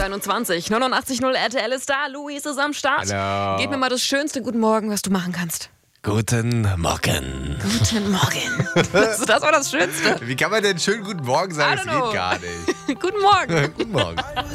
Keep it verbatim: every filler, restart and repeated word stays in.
einundzwanzig. neunundachtzig Komma null R T L ist da. Luis ist am Start. Hallo. Gib mir mal das schönste Guten Morgen, was du machen kannst. Guten Morgen. Guten Morgen. Das, das war das Schönste. Wie kann man denn schön guten Morgen sagen? I Das don't know. geht gar nicht. Guten Morgen. Guten Morgen.